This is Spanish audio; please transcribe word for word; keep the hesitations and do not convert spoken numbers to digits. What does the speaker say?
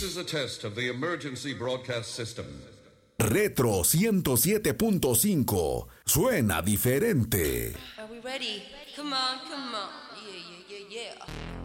is a test of the emergency broadcast system. Retro ciento siete punto cinco. Suena diferente. Are we ready? Come on, come on. Yeah, yeah, yeah, yeah.